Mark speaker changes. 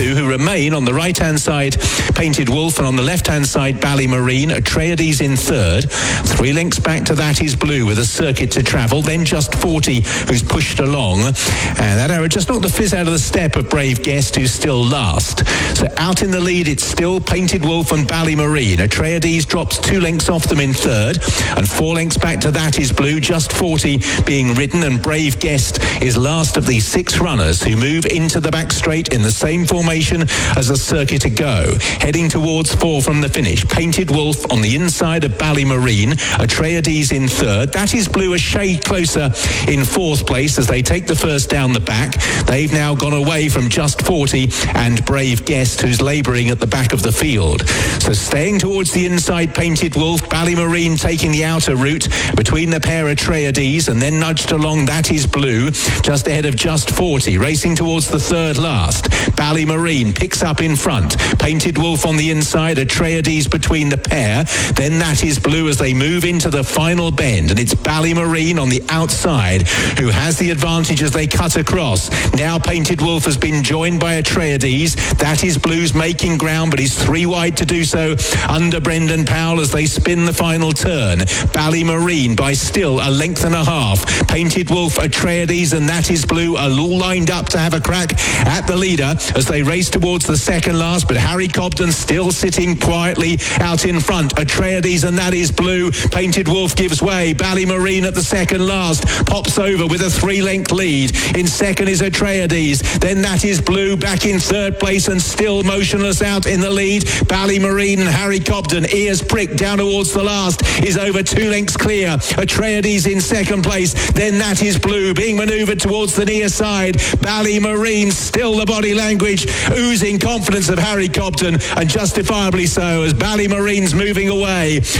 Speaker 1: two who remain on the right-hand side, Painted Wolf, and on the left-hand side, Ballymarine. Atreides in third. 3 lengths back to That Is Blue with a circuit to travel. Then Just 40, who's pushed along. And that arrow just knocked the fizz out of the step of Brave Guest, who's still last. So out in the lead, it's still Painted Wolf and Ballymarine. Atreides drops 2 lengths off them in third, and 4 lengths back to That Is Blue. Just 40 being ridden, and Brave Guest is last of these 6 runners who move into the back straight in the same formation as a circuit to go. Heading towards 4 from the finish. Painted Wolf on the inside of Ballymarine. Atreides in third. That Is Blue a shade closer in 4th place as they take the first down the back. They've now gone away from Just 40 and Brave Guest, who's labouring at the back of the field. So staying towards the inside, Painted Wolf. Ballymarine taking the outer route between the pair Atreides, and then nudged along That Is Blue just ahead of Just 40, racing towards the third last. Ballymarine picks up in front. Painted Wolf on the inside, Atreides between the pair. Then That Is Blue as they move into the final bend, and it's Ballymarine on the outside who has the advantage as they cut across. Now Painted Wolf has been joined by Atreides. That Is Blue's making ground, but he's 3 wide to do so under Brendan Powell as they spin the final turn. Ballymarine by still a length and a half. Painted Wolf, Atreides and That Is Blue are all lined up to have a crack at the leader as they race towards the second last, but Harry Cobden still sitting quietly out in front. Atreides and That Is Blue. Painted Wolf gives way. Ballymarine at the second last pops over with a 3-length lead. In second is Atreides. Then That Is Blue back in third place and still motionless out in the lead. Ballymarine and Harry Cobden, ears pricked down towards the last, is over 2 lengths clear. Atreides in second place. Then That Is Blue being manoeuvred towards the near side. Ballymarine, still the body language oozing confidence of Harry Cobden, and justifiably so as Ballymarine's moving away.